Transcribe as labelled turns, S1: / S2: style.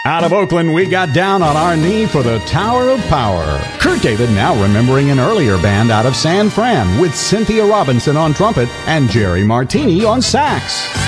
S1: Out of Oakland, we got down on our knee for the Tower of Power. Kurt David now remembering an earlier band out of San Fran with Cynthia Robinson on trumpet and Jerry Martini on sax.